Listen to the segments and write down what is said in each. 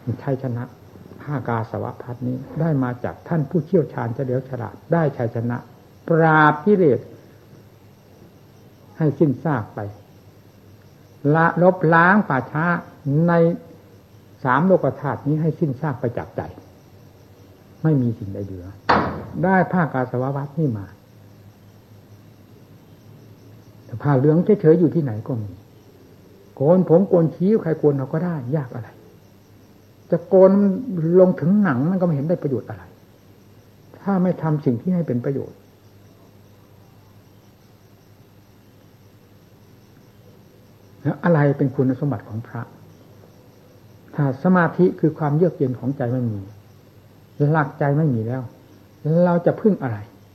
ชัยชนะห้ากาสวพัฒนี้ได้มาจากท่านผู้เชี่ยวชาญเฉลียวฉลาดได้ชัยชนะปราบกิเลสให้สิ้นซากไปละลบล้างป่าช้าใน3โลกธาตุนี้ให้สิ้นซากไปจากใจไม่มีสิ่งใดเหลือได้ผ้ากาสาวพัสนี่มาแต่ผ้าเหลืองเฉยๆอยู่ที่ไหนก็มีโกนผมโกนคิ้วใครโกนเราก็ได้ยากอะไรจะโกนลงถึงหนังมันก็ไม่เห็นได้ประโยชน์อะไรถ้าไม่ทำสิ่งที่ให้เป็นประโยชน์แล้วอะไรเป็นคุณสมบัติของพระถ้าสมาธิคือความเยือกเย็นของใจไม่มีหลักใจไม่มีแล้วเราจะพึ่งอะไร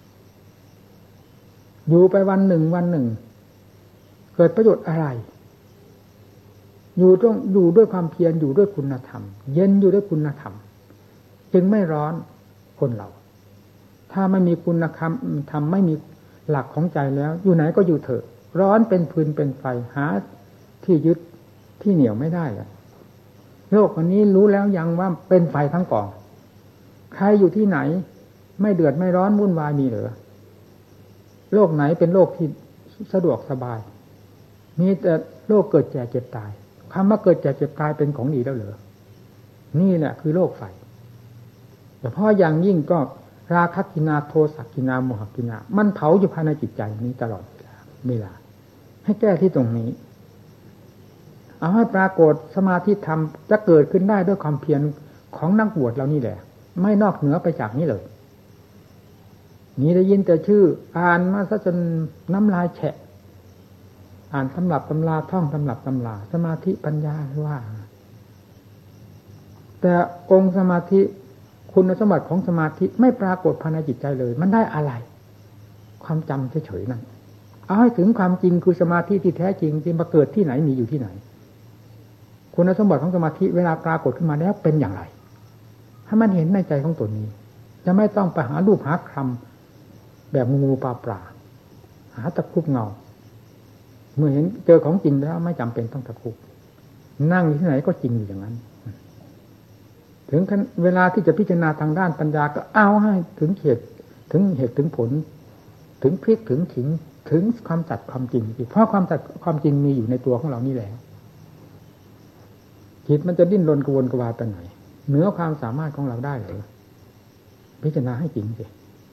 อยู่ไปวันหนึ่งเกิดประโยชน์อะไรอยู่ด้วยความเพียรอยู่ด้วยคุณธรรมเย็นอยู่ด้วยคุณธรรมจึงไม่ร้อนคนเราถ้าไม่มีคุณธรรมไม่มีหลักของใจแล้วอยู่ไหนก็อยู่เถอะร้อนเป็นฟืนเป็นไฟหาที่ยึดที่เหนี่ยวไม่ได้อะโลกวันนี้รู้แล้วยังว่าเป็นไฟทั้งกองใครอยู่ที่ไหนไม่เดือดไม่ร้อนวุ่นวายมีเหรอโลกไหนเป็นโลกที่สะดวกสบายมีแต่โลกเกิดแก่เจ็บตายคำว่าเกิดแก่เจ็บตายเป็นของดีแล้วเหรอนี่แหละคือโลกไฟแต่เพราะอย่างยิ่งก็ราคะกินาโทสะกินาโมหกินามันเผาอยู่ภายในจิตใจนี้ตลอดเวลาให้แก้ที่ตรงนี้เอาให้ปรากฏสมาธิธรรมจะเกิดขึ้นได้ด้วยความเพียรของนักบวชเรานี่แหละไม่นอกเหนือไปจากนี้เลยนี่ได้ยินแต่ชื่ออ่านมาซะจนน้ำลายแฉะอ่านตำรับตำราท่องตำรับตำราสมาธิปัญญาว่าแต่องค์สมาธิคุณสมบัติของสมาธิไม่ปรากฏภายในจิตใจเลยมันได้อะไรความจำเฉยๆนั่นเอาให้ถึงความจริงคือสมาธิที่แท้จริงที่มาเกิดที่ไหนมีอยู่ที่ไหนคุณสมบัติของสมาธิเวลาปรากฏขึ้นมาแล้วเป็นอย่างไรให้มันเห็นในใจของตนนี้จะไม่ต้องไปหารูปหาคำแบบงูปลาปลาหาตะคุบเงาเมื่อเห็นเจอของจริงแล้วไม่จำเป็นต้องตะคุบนั่งอยู่ที่ไหนก็จริงอยู่อย่างนั้นถึงเวลาที่จะพิจารณาทางด้านปัญญาก็เอาให้ถึงเหตุถึงผลถึงพลิกถึงขิงถึงความจัดความจริงเพราะความจัดความจริงมีอยู่ในตัวของเรานี่แหละจิตมันจะดิ้นรนกระวนกระวายไปไหนเหนือความสามารถของเราได้หรือพิจารณาให้จริงสิ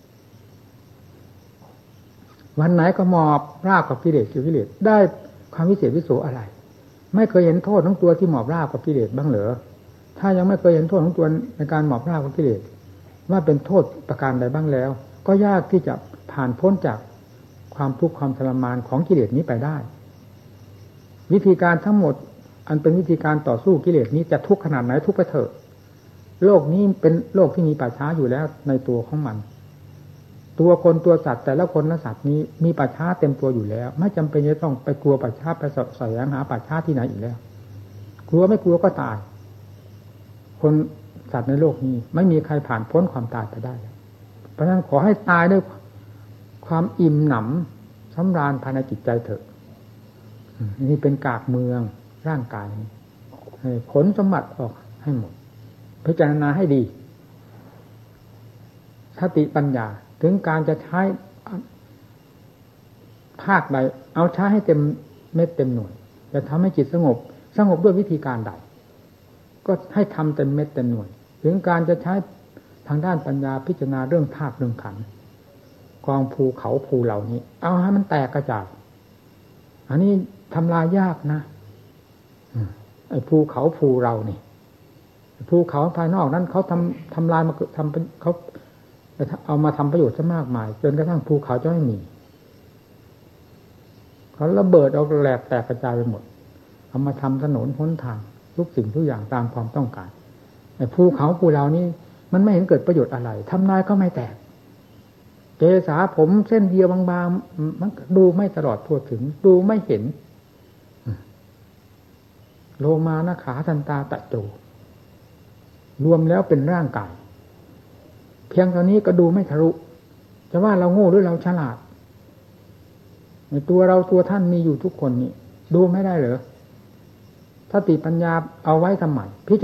วันไหนก็มอบราบกับกิเลสได้ความวิเศษวิโสอะไรไม่เคยเห็นโทษของตัวที่หมอบราบกับกิเลสบ้างเหรอถ้ายังไม่เคยเห็นโทษของตัวในการหมอบราบกับกิเลสว่าเป็นโทษประการใดบ้างแล้วก็ยากที่จะผ่านพ้นจากความทุกข์ความทรมานของกิเลสนี้ไปได้วิธีการทั้งหมดอันเป็นวิธีการต่อสู้กิเลสนี้จะทุกข์ขนาดไหนทุกข์ไปเถอะโลกนี้เป็นโลกที่มีป่าช้าอยู่แล้วในตัวของมันตัวคนตัวสัตว์แต่ละคนละสัตว์นี้มีป่าช้าเต็มตัวอยู่แล้วไม่จำเป็นจะต้องไปกลัวป่าช้าไปแสวงหาป่าช้าที่ไหนอีกแล้วกลัวไม่กลัวก็ตายคนสัตว์ในโลกนี้ไม่มีใครผ่านพ้นความตายไปได้เพราะฉะนั้นขอให้ตายด้วยความอิ่มหนำสำราญภายในจิตใจเถอะนี่เป็นกากเมืองร่างกายผลสมบัติออกให้หมดพิจารณาให้ดีสติปัญญาถึงการจะใช้ภาคใดเอาใช้ให้เต็มเม็ดเต็มหน่วยจะทำให้จิตสงบด้วยวิธีการใดก็ให้ทำเต็มเม็ดเต็มหน่วยถึงการจะใช้ทางด้านปัญญาพิจารณาเรื่องธาตุเรื่องขันธ์กองภูเขาภูเหล่านี้เอาให้มันแตกกระจายอันนี้ทำลายยากนะไอ้ภูเขาภูเรานี่ภูเขาภายนอกนั้นเขาทำลายมาเขาเอามาทำประโยชน์ซะมากมายจนกระทั่งภูเขาจะไม่มีเขาระเบิดเอาแหลกแตกกระจายไปหมดเอามาทำถนนหนทางทุกสิ่งทุกอย่างตามความต้องการไอ้ภูเขาภูเรานี่มันไม่เห็นเกิดประโยชน์อะไรทำลายก็ไม่แตกเกษาผมเส้นเดียวบางๆมันดูไม่ตลอดทั่วถึงดูไม่เห็นโลมานะขาทันตาตะโจรวมแล้วเป็นร่างกายเพียงเท่านี้ก็ดูไม่ทะลุจะว่าเราโง่หรือเราฉลาดในตัวเราตัวท่านมีอยู่ทุกคนนี่ดูไม่ได้เหรอสติปัญญาเอาไว้ทำไม